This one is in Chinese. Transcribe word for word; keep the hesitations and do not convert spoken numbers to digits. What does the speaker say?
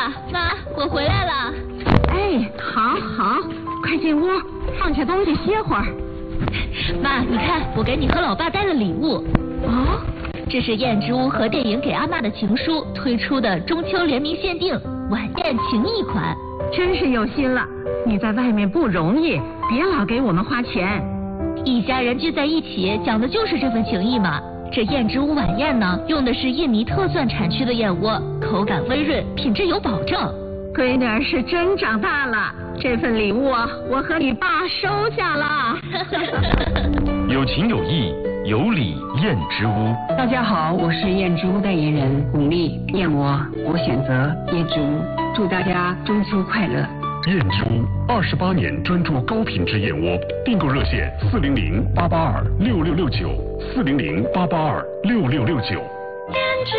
爸，妈，我回来了。 哎，好好，快进屋，放下东西歇会儿。 妈，你看，我给你和老爸带了礼物。 哦， 这是燕之屋和电影给阿嬷的情书推出的中秋联名限定晚宴情谊款。 真是有心了，你在外面不容易，别老给我们花钱。 一家人聚在一起，讲的就是这份情谊嘛。这燕之屋晚宴呢，用的是印尼特蒜产区的燕窝，口感温润，品质有保证。 闺女儿是真长大了，这份礼物啊，我和你爸收下了。 有情有义，有礼燕之屋。 大家好，我是燕之屋代言人巩俐，燕窝我选择燕之屋，祝大家中秋快乐。 燕之屋二十八年专注高品质燕窝，订购热线四零零八八二六六六九四零零八八二六六六九。 燕之